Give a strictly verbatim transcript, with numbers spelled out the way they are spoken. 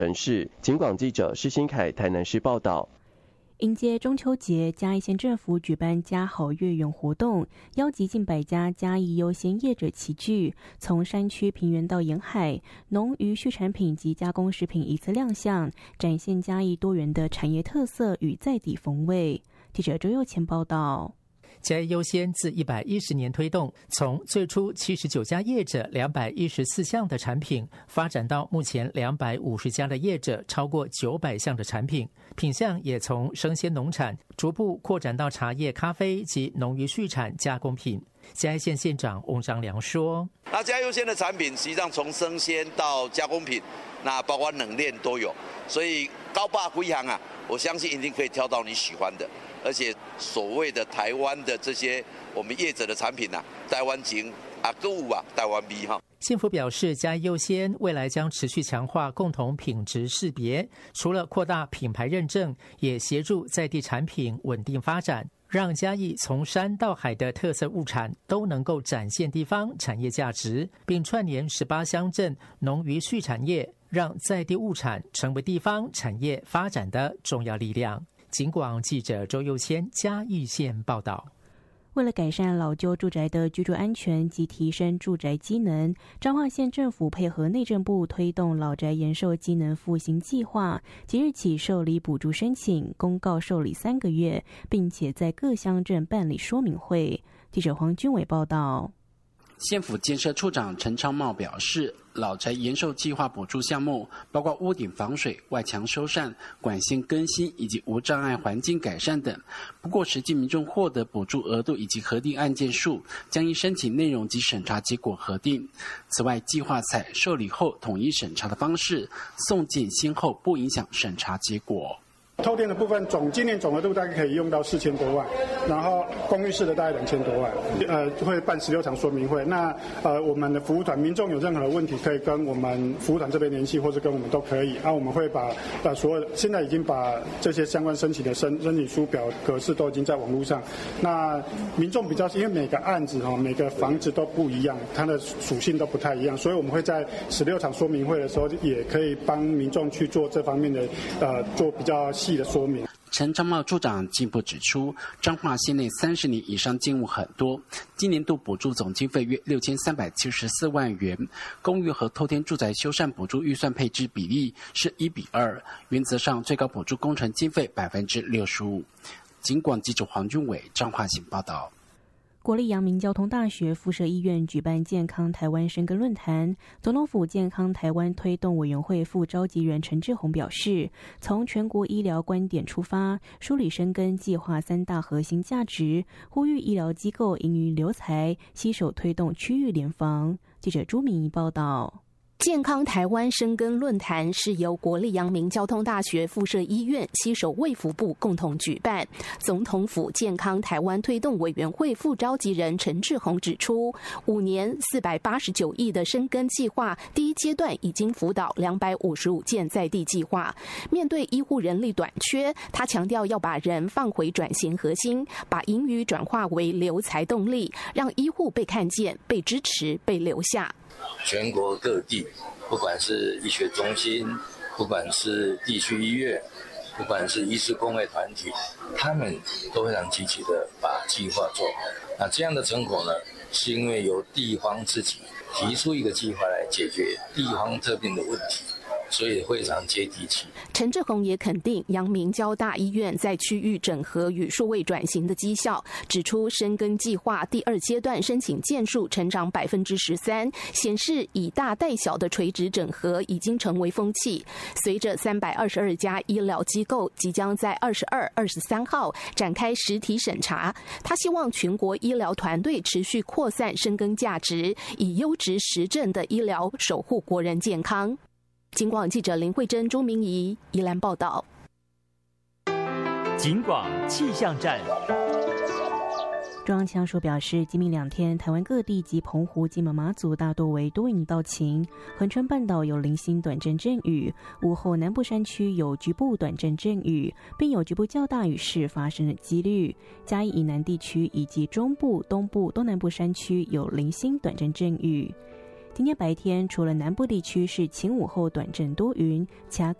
人士。警广记者施新凯台南市报道。 迎接中秋节，嘉义县政府举办嘉好月圆活动，邀集近百家嘉义优先业者齐聚，从山区平原到沿海，农渔畜产品及加工食品一次亮相，展现嘉义多元的产业特色与在地风味。记者周佑谦报道。 嘉义优先自一百一十年推动，从最初七十九家业者两百一十四项的产品，发展到目前两百五十家的业者超过九百项的产品，品项也从生鲜农产逐步扩展到茶叶、咖啡及农渔畜产加工品。嘉义县县长翁章良说：“ 那嘉义优先的产品实际上从生鲜到加工品，那包括冷链都有，所以高霸归行啊，我相信一定可以挑到你喜欢的。”而且所谓的台湾的这些我们业者的产品啊，台湾情啊，购物啊，台湾味哈。 县府表示，嘉义优先未来将持续强化共同品质识别，除了扩大品牌认证，也协助在地产品稳定发展，让嘉义从山到海的特色物产都能够展现地方产业价值，并串联十八乡镇农渔畜产业，让在地物产成为地方产业发展的重要力量。警广记者周佑谦嘉义县报道。 为了改善老旧住宅的居住安全及提升住宅机能，彰化县政府配合内政部推动老宅延寿机能复兴计划，即日起受理补助申请，公告受理三个月，并且在各乡镇办理说明会。记者黄君伟报道。 县府建设处长陈昌茂表示，老宅延寿计划补助项目包括屋顶防水、外墙修缮、管线更新以及无障碍环境改善等。不过，实际民众获得补助额度以及核定案件数将依申请内容及审查结果核定。此外，计划采受理后统一审查的方式，送件先后不影响审查结果。 透天的部分总今年总额度大概可以用到四千多万，然后公寓式的大概两千多万，呃，会办十六场说明会。那呃，我们的服务团民众有任何的问题，可以跟我们服务团这边联系，或者跟我们都可以。啊，我们会把把所有现在已经把这些相关申请的申申请书表格式都已经在网络上。那民众比较因为每个案子哈，每个房子都不一样，它的属性都不太一样，所以我们会在十六场说明会的时候，也可以帮民众去做这方面的呃做比较细的说明。 陈彰茂处长进一步指出，彰化县内三十年以上建物很多，今年度补助总经费约六千三百七十四万元，公寓和透天住宅修缮补助预算配置比例是一比二，原则上最高补助工程经费百分之六十五。警广记者黄俊伟彰化县报道。 国立阳明交通大学附设医院举办健康台湾深耕论坛，总统府健康台湾推动委员会副召集人陈志宏表示，从全国医疗观点出发，梳理深耕计划三大核心价值，呼吁医疗机构盈余留才，携手推动区域联防。记者朱明仪报道。 健康台湾深耕论坛是由国立阳明交通大学附设医院携手卫福部共同举办。总统府健康台湾推动委员会副召集人陈志宏指出，五年四百八十九亿的深耕计划，第一阶段已经辅导两百五十五件在地计划。面对医护人力短缺，他强调要把人放回转型核心，把盈余转化为留才动力，让医护被看见、被支持、被留下。 全国各地，不管是医学中心，不管是地区医院，不管是医师公会团体，他们都非常积极的把计划做好。那这样的成果呢，是因为由地方自己提出一个计划来解决地方特定的问题，所以非常接地气。 陈志宏也肯定阳明交大医院在区域整合与数位转型的绩效，指出深耕计划第二阶段申请件数成长百分之十三，显示以大带小的垂直整合已经成为风气。随着三百二十二家医疗机构即将在二十二、二十三号展开实体审查，他希望全国医疗团队持续扩散深耕价值，以优质实证的医疗守护国人健康。警广记者林慧珍、朱明仪宜兰报道。 警广气象站。 中央气象署表示，今明两天，台湾各地及澎湖、金门、马祖大多为多云到晴，恒春半岛有零星短阵阵雨，午后南部山区有局部短阵阵雨，并有局部较大雨势发生的几率。嘉义以南地区以及中部、东部、东南部山区有零星短阵阵雨。 今天白天除了南部地区是晴午后短阵多云，其他